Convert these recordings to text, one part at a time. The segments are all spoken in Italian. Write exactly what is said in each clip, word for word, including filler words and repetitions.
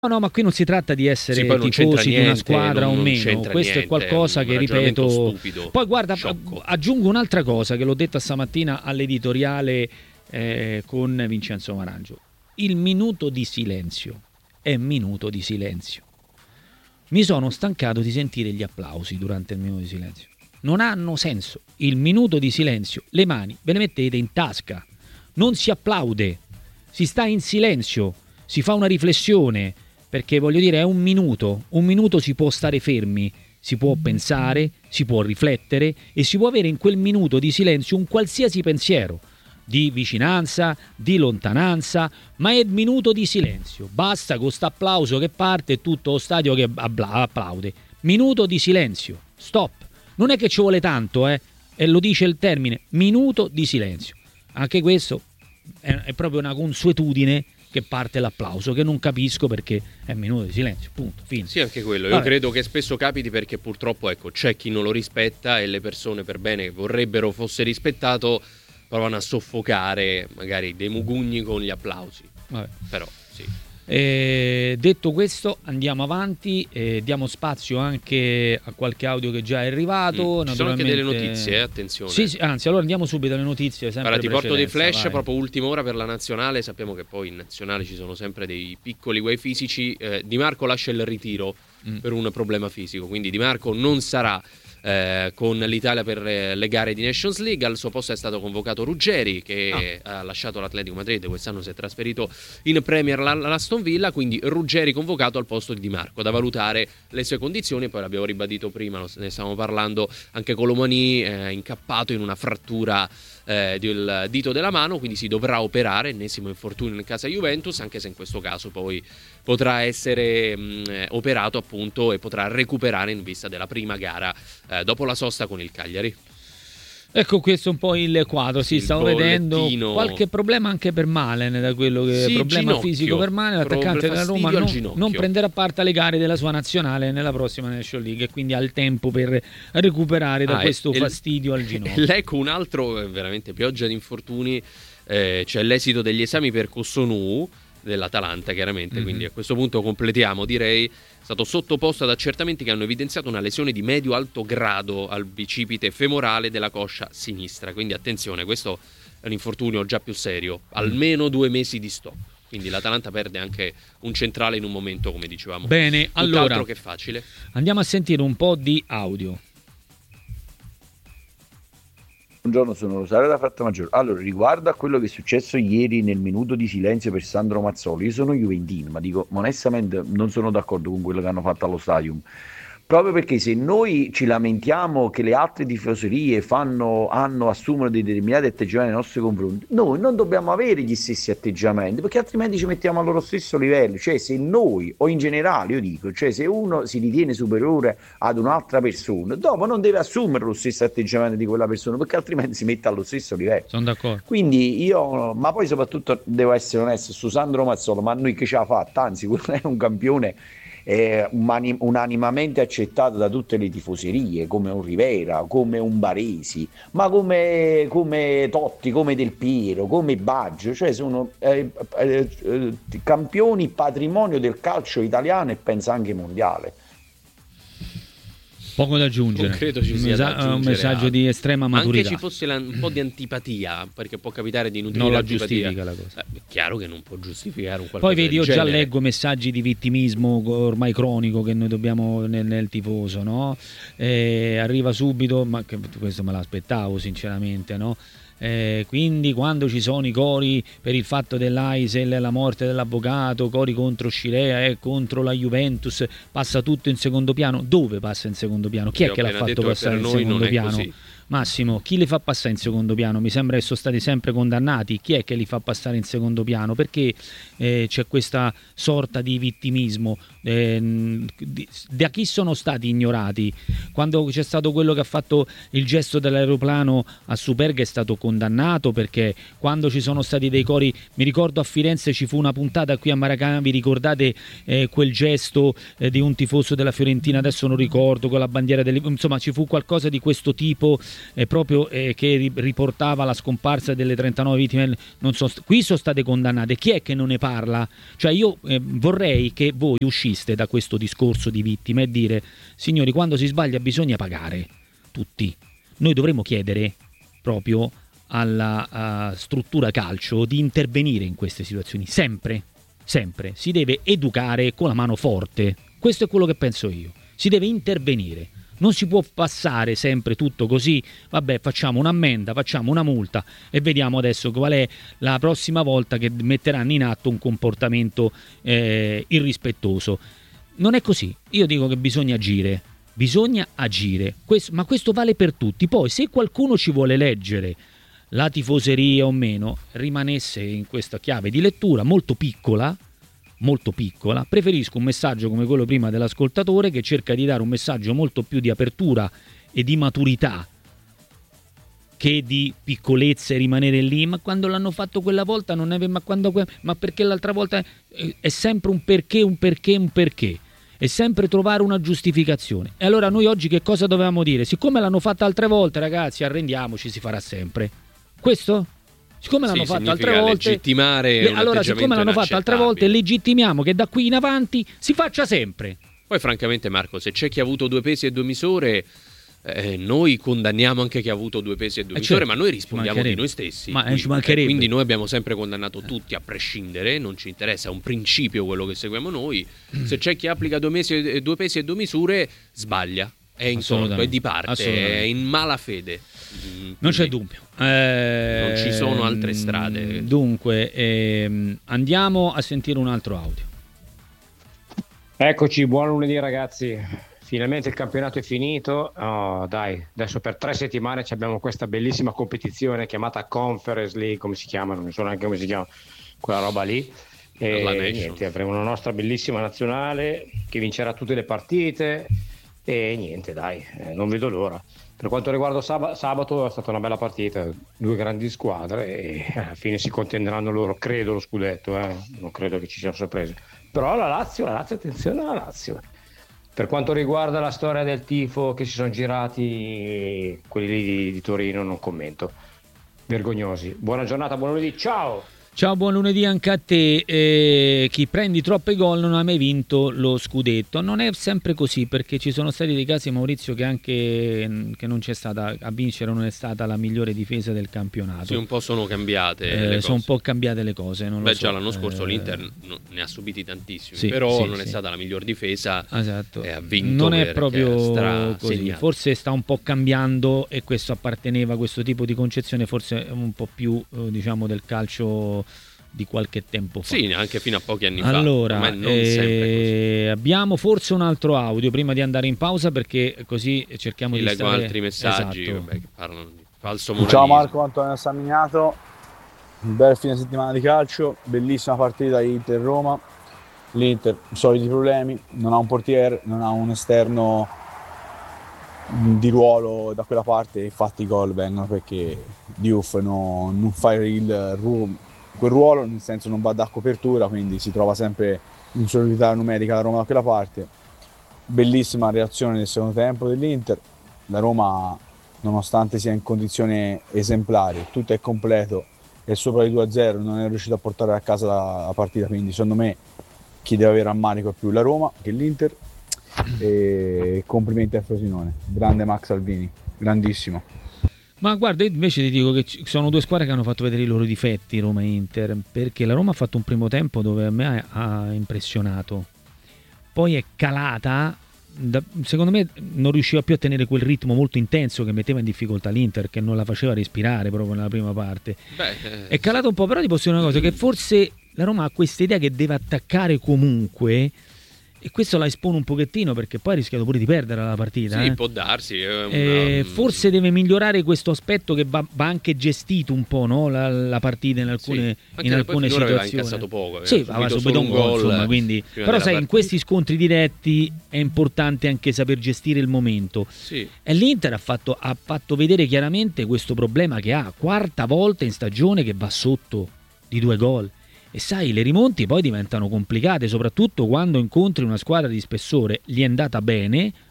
No, no, ma qui non si tratta di essere sì, tifosi di una squadra non, o non meno, questo niente, è qualcosa che ripeto. Stupido, poi guarda, sciocco. aggiungo un'altra cosa che l'ho detta stamattina all'editoriale eh, con Vincenzo Marangio. Il minuto di silenzio è minuto di silenzio. Mi sono stancato di sentire gli applausi durante il minuto di silenzio. Non hanno senso. Il minuto di silenzio, le mani ve le mettete in tasca, non si applaude, si sta in silenzio, si fa una riflessione. Perché voglio dire, è un minuto, un minuto si può stare fermi, si può pensare, si può riflettere e si può avere in quel minuto di silenzio un qualsiasi pensiero, di vicinanza, di lontananza, ma è minuto di silenzio. Basta con questo applauso che parte e tutto lo stadio che applaude. Minuto di silenzio, stop. Non è che ci vuole tanto, eh, e lo dice il termine, minuto di silenzio. Anche questo è, è proprio una consuetudine che parte l'applauso, che non capisco perché è un minuto di silenzio, punto, fine. Sì, anche quello. Io Vabbè. credo che spesso capiti perché purtroppo ecco c'è chi non lo rispetta e le persone per bene che vorrebbero fosse rispettato provano a soffocare magari dei mugugni con gli applausi. Vabbè. Però sì. Eh, detto questo, andiamo avanti, eh, diamo spazio anche a qualche audio che già è arrivato. Mm. Ci sono anche delle notizie, eh, attenzione. Sì, sì, anzi, allora andiamo subito alle notizie. Allora, ti porto dei flash, vai. Proprio ultima ora per la nazionale. Sappiamo che poi in nazionale ci sono sempre dei piccoli guai fisici. eh, Di Marco lascia il ritiro mm. per un problema fisico, quindi Di Marco non sarà Eh, con l'Italia per eh, le gare di Nations League. Al suo posto è stato convocato Ruggeri, che ah. ha lasciato l'Atletico Madrid, quest'anno si è trasferito in Premier all'Aston Villa, quindi Ruggeri convocato al posto di Di Marco, da valutare le sue condizioni. Poi l'abbiamo ribadito prima, ne stavamo parlando, anche Colomani è eh, incappato in una frattura eh, del dito della mano, quindi si dovrà operare, ennesimo infortunio in casa Juventus, anche se in questo caso poi potrà essere mh, operato appunto e potrà recuperare in vista della prima gara eh, dopo la sosta con il Cagliari. Ecco, questo è un po' il quadro. Si sì, stavo vedendo qualche problema anche per Malen, da quello che sì, problema ginocchio, fisico per Malen, l'attaccante della Roma non, non prenderà parte alle gare della sua nazionale nella prossima National League e quindi ha il tempo per recuperare da ah, questo fastidio al ginocchio. Ecco un altro, veramente pioggia di infortuni, eh, c'è l'esito degli esami per Cossonù dell'Atalanta chiaramente, mm-hmm. quindi a questo punto completiamo, direi. È stato sottoposto ad accertamenti che hanno evidenziato una lesione di medio-alto grado al bicipite femorale della coscia sinistra, quindi attenzione, questo è un infortunio già più serio, almeno due mesi di stop, quindi l'Atalanta perde anche un centrale in un momento, come dicevamo, bene, allora tutt'altro che facile. Andiamo a sentire un po' di audio. Buongiorno, sono Rosario da Frattamaggiore. Allora, riguardo a quello che è successo ieri nel minuto di silenzio per Sandro Mazzoli, io sono juventino, ma dico onestamente non sono d'accordo con quello che hanno fatto allo stadium. Proprio perché se noi ci lamentiamo che le altre tifoserie fanno, hanno, assumono dei determinati atteggiamenti nei nostri confronti, noi non dobbiamo avere gli stessi atteggiamenti, perché altrimenti ci mettiamo al loro stesso livello. Cioè, se noi, o in generale, io dico, cioè se uno si ritiene superiore ad un'altra persona, dopo non deve assumere lo stesso atteggiamento di quella persona, perché altrimenti si mette allo stesso livello. Sono d'accordo. Quindi io, ma poi soprattutto devo essere onesto su Sandro Mazzolo, ma noi che ce l'ha fatta, anzi, quello è un campione Eh, unanimamente accettato da tutte le tifoserie, come un Rivera, come un Baresi, ma come, come Totti, come Del Piero, come Baggio, cioè sono eh, eh, eh, campioni patrimonio del calcio italiano e penso anche mondiale. Poco da aggiungere. Non credo ci un, sia mesa- da aggiungere un messaggio a... di estrema maturità. Anche ci fosse la, un po' di antipatia, perché può capitare di nutrire non la antipatia. giustifica la cosa. Eh, è chiaro che non può giustificare un qualcosa. Poi vedi, io del già genere. leggo messaggi di vittimismo ormai cronico che noi dobbiamo nel, nel tifoso, no? Eh, arriva subito, ma che, questo me l'aspettavo sinceramente, no? Eh, quindi quando ci sono i cori per il fatto dell'Aisel, la morte dell'avvocato, cori contro Scirea e eh, contro la Juventus, passa tutto in secondo piano. Dove passa in secondo piano? Chi Io è che l'ha fatto passare in secondo piano? Così. Massimo, chi li fa passare in secondo piano? Mi sembra che sono stati sempre condannati. Chi è che li fa passare in secondo piano? Perché eh, c'è questa sorta di vittimismo? Eh, di, da chi sono stati ignorati? Quando c'è stato quello che ha fatto il gesto dell'aeroplano a Superga è stato condannato, perché quando ci sono stati dei cori, mi ricordo a Firenze ci fu una puntata qui a Maracanã, vi ricordate eh, quel gesto eh, di un tifoso della Fiorentina, adesso non ricordo, con la bandiera delle... insomma ci fu qualcosa di questo tipo eh, proprio eh, che riportava la scomparsa delle trentanove vittime, non so, qui sono state condannate. Chi è che non ne parla? Cioè io eh, vorrei che voi usciste da questo discorso di vittime e dire: signori, quando si sbaglia bisogna pagare tutti. Noi dovremmo chiedere proprio alla uh, struttura calcio di intervenire in queste situazioni, sempre, sempre. Si deve educare con la mano forte, questo è quello che penso io, si deve intervenire, non si può passare sempre tutto così, vabbè, facciamo un'ammenda, facciamo una multa e vediamo adesso qual è la prossima volta che metteranno in atto un comportamento eh, irrispettoso. Non è così, io dico che bisogna agire, bisogna agire, questo, ma questo vale per tutti. Poi se qualcuno ci vuole leggere la tifoseria o meno, rimanesse in questa chiave di lettura molto piccola, molto piccola, preferisco un messaggio come quello prima dell'ascoltatore, che cerca di dare un messaggio molto più di apertura e di maturità che di piccolezza e rimanere lì. Ma quando l'hanno fatto quella volta non è, ma, quando, ma perché l'altra volta è, è sempre un perché, un perché, un perché. E sempre trovare una giustificazione. E allora noi oggi che cosa dovevamo dire? Siccome l'hanno fatta altre volte, ragazzi, arrendiamoci, si farà sempre. Questo? Siccome l'hanno sì, fatta altre volte, legittimare le, allora siccome l'hanno fatta altre volte, legittimiamo che da qui in avanti si faccia sempre. Poi francamente, Marco, se c'è chi ha avuto due pesi e due misure, eh, noi condanniamo anche chi ha avuto due pesi e due eh misure, certo, ma noi rispondiamo di noi stessi. Ma quindi, ci mancherebbe. Quindi noi abbiamo sempre condannato tutti, a prescindere, non ci interessa, è un principio quello che seguiamo noi. Se c'è chi applica due, mesi e, due pesi e due misure, sbaglia. È in torto, è di parte, è in mala fede. Quindi non c'è dubbio. Eh, non ci sono altre strade. Dunque, ehm, andiamo a sentire un altro audio. Eccoci, buon lunedì ragazzi. Finalmente il campionato è finito. Oh, dai, adesso per tre settimane abbiamo questa bellissima competizione chiamata Conference League, come si chiama? Non so neanche come si chiama quella roba lì. E niente, avremo una nostra bellissima nazionale che vincerà tutte le partite. E niente, dai, eh, non vedo l'ora. Per quanto riguarda sab- sabato è stata una bella partita, due grandi squadre e alla fine si contenderanno loro, credo, lo scudetto, eh. Non credo che ci siano sorprese. Però la Lazio, la Lazio, attenzione alla Lazio. Per quanto riguarda la storia del tifo che si sono girati quelli lì di, di Torino, non commento. Vergognosi. Buona giornata, buon lunedì, ciao! Ciao, buon lunedì anche a te. Eh, chi prendi troppe gol non ha mai vinto lo scudetto. Non è sempre così, perché ci sono stati dei casi, Maurizio, che anche che non c'è stata a vincere, non è stata la migliore difesa del campionato. Sì, un po' sono cambiate eh, le cose. Sono un po' cambiate le cose. Non Beh, lo so. già l'anno scorso eh... l'Inter ne ha subiti tantissimi, sì, però sì, non sì. è stata la miglior difesa. Esatto. E ha vinto. Non è proprio così. Segnato. Forse sta un po' cambiando, e questo apparteneva, questo tipo di concezione forse un po' più eh, diciamo del calcio di qualche tempo fa. Sì, anche fino a pochi anni allora, fa. Allora, eh, abbiamo forse un altro audio prima di andare in pausa, perché così cerchiamo sì, di leggo stare... altri messaggi, esatto. vabbè, che parlano di falso moralismo. Ciao Marco, Antonio Samminiato. Un bel fine settimana di calcio, bellissima partita Inter-Roma. L'Inter, soliti problemi, non ha un portiere, non ha un esterno di ruolo da quella parte, infatti i gol vengono perché Diouf no, non fa il ru- quel ruolo, nel senso non va da copertura, quindi si trova sempre in superiorità numerica la Roma da quella parte. Bellissima reazione nel secondo tempo dell'Inter, la Roma nonostante sia in condizioni esemplari, tutto è completo e sopra i due a zero non è riuscito a portare a casa la, la partita, quindi secondo me chi deve avere rammarico è più la Roma che l'Inter. E complimenti a Frosinone, grande Max Salvini, grandissimo. Ma guarda, invece ti dico che ci sono due squadre che hanno fatto vedere i loro difetti, Roma e Inter, perché la Roma ha fatto un primo tempo dove a me ha impressionato, poi è calata, da, secondo me non riusciva più a tenere quel ritmo molto intenso che metteva in difficoltà l'Inter, che non la faceva respirare proprio nella prima parte. Beh, eh, è calata un po', però ti posso dire una cosa, che forse la Roma ha questa idea che deve attaccare comunque, e questo la espone un pochettino, perché poi ha rischiato pure di perdere la partita. Sì, eh. può darsi. Una... Eh, forse deve migliorare questo aspetto, che va, va anche gestito un po', no? la, la partita in alcune, sì, in alcune situazioni. Aveva incassato poco. Sì, aveva subito un gol, insomma, quindi... Però sai, partita. In questi scontri diretti è importante anche saper gestire il momento. Sì. E l'Inter ha fatto, ha fatto vedere chiaramente questo problema che ha, quarta volta in stagione che va sotto di due gol. E sai, le rimonti poi diventano complicate, soprattutto quando incontri una squadra di spessore. Gli è andata bene,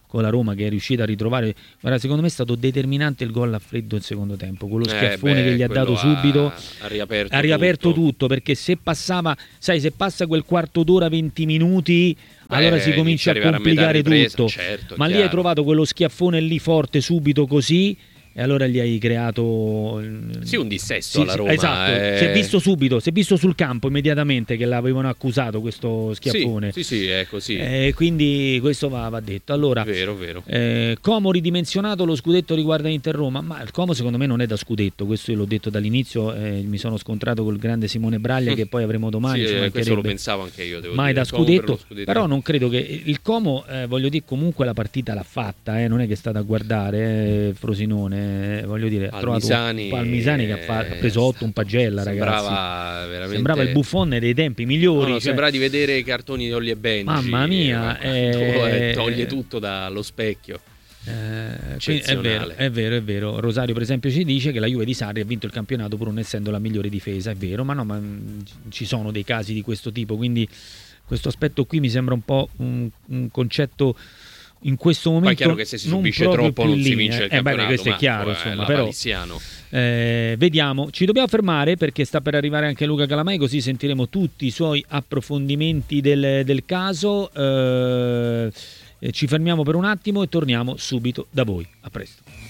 con la Roma, che è riuscita a ritrovare. Guarda, secondo me è stato determinante il gol a freddo in secondo tempo, quello schiaffone eh beh, che gli ha dato subito, ha, ha riaperto, ha riaperto tutto. tutto, perché se passava, sai, se passa quel quarto d'ora, venti minuti, beh, allora si comincia a complicare a ripresa, tutto, certo, ma chiaro. lì hai trovato quello schiaffone lì forte subito così, e allora gli hai creato sì, un dissesto sì, alla Roma. Esatto, eh... si è visto subito, si è visto sul campo immediatamente che l'avevano accusato questo schiaffone. Sì, sì, sì, è così. Eh, quindi questo va, va detto. Allora, vero, vero. Eh, Como ridimensionato, lo scudetto riguarda Inter Roma, ma il Como secondo me non è da scudetto, questo io l'ho detto dall'inizio, eh, mi sono scontrato col grande Simone Braglia che poi avremo domani. Sì, eh, questo lo pensavo anche io. Devo mai dire. da scudetto, scudetto, però non credo che il Como, eh, voglio dire, comunque la partita l'ha fatta, eh, non è che è stata a guardare eh, Frosinone, eh, voglio dire. Palmisani, ha Palmisani che ha, fatto, ha preso otto un pagella, sembrava ragazzi. Veramente... sembrava il Buffon dei tempi migliori. No, no, cioè... Sembrava di vedere i cartoni di Ollie e Benji. Mamma mia, eh... toglie tutto dallo specchio. Eh, è vero, è vero, è vero. Rosario per esempio ci dice che la Juve di Sarri ha vinto il campionato pur non essendo la migliore difesa, è vero, ma no, ma ci sono dei casi di questo tipo, quindi questo aspetto qui mi sembra un po' un, un concetto in questo momento. Poi è chiaro che se si subisce troppo non si vince il campionato. Eh, beh, questo è chiaro, insomma, insomma, però eh, vediamo. Ci dobbiamo fermare perché sta per arrivare anche Luca Calamai, così sentiremo tutti i suoi approfondimenti del, del caso. Eh, ci fermiamo per un attimo e torniamo subito da voi. A presto.